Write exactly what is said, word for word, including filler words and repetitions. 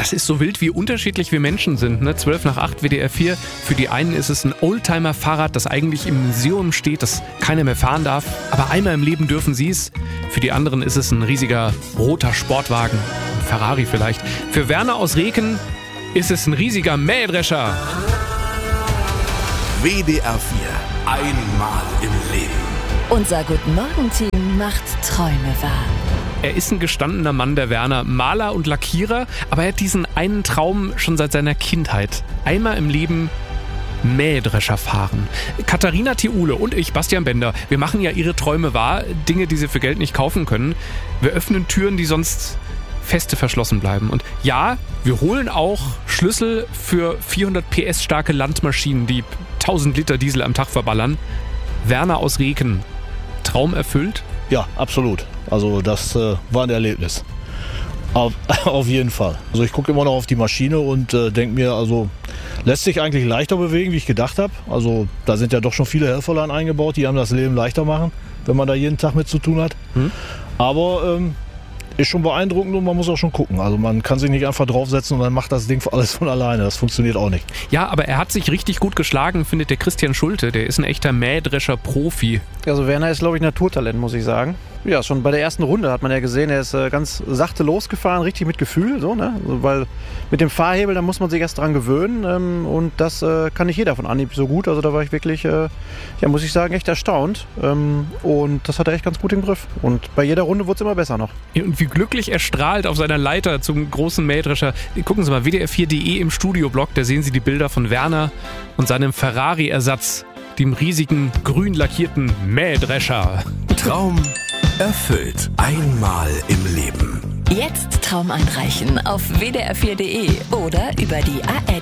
Das ist so wild, wie unterschiedlich wir Menschen sind. Ne? zwölf nach acht W D R vier. Für die einen ist es ein Oldtimer-Fahrrad, das eigentlich im Museum steht, das keiner mehr fahren darf. Aber einmal im Leben dürfen sie es. Für die anderen ist es ein riesiger roter Sportwagen. Ein Ferrari vielleicht. Für Werner aus Reken ist es ein riesiger Mähdrescher. W D R vier. Einmal im Leben. Unser Guten Morgen-Team macht Träume wahr. Er ist ein gestandener Mann, der Werner, Maler und Lackierer, aber er hat diesen einen Traum schon seit seiner Kindheit. Einmal im Leben Mähdrescher fahren. Katharina Thiule und ich, Bastian Bender, wir machen ja ihre Träume wahr, Dinge, die sie für Geld nicht kaufen können. Wir öffnen Türen, die sonst feste verschlossen bleiben. Und ja, wir holen auch Schlüssel für vierhundert P S starke Landmaschinen, die tausend Liter Diesel am Tag verballern. Werner aus Reken, Traum erfüllt? Ja, absolut. Also das äh, war ein Erlebnis. Auf, auf jeden Fall. Also ich gucke immer noch auf die Maschine und äh, denke mir, also lässt sich eigentlich leichter bewegen, wie ich gedacht habe. Also da sind ja doch schon viele Helferlein eingebaut, die einem das Leben leichter machen, wenn man da jeden Tag mit zu tun hat. Hm. Aber ähm, ist schon beeindruckend und man muss auch schon gucken. Also man kann sich nicht einfach draufsetzen und dann macht das Ding alles von alleine. Das funktioniert auch nicht. Ja, aber er hat sich richtig gut geschlagen, findet der Christian Schulte. Der ist ein echter Mähdrescher-Profi. Also Werner ist, glaube ich, Naturtalent, muss ich sagen. Ja, schon bei der ersten Runde hat man ja gesehen, er ist äh, ganz sachte losgefahren, richtig mit Gefühl, so, ne? Also, weil mit dem Fahrhebel, da muss man sich erst dran gewöhnen ähm, und das äh, kann nicht jeder von Anhieb so gut. Also da war ich wirklich, äh, ja, muss ich sagen, echt erstaunt ähm, und das hat er echt ganz gut im Griff. Und bei jeder Runde wurde es immer besser noch. Und wie glücklich er strahlt auf seiner Leiter zum großen Mähdrescher. Gucken Sie mal, W D R vier Punkt de im Studioblog, da sehen Sie die Bilder von Werner und seinem Ferrari-Ersatz, dem riesigen grün lackierten Mähdrescher. Traum erfüllt. Einmal im Leben. Jetzt Traum einreichen auf w d r vier punkt de oder über die A R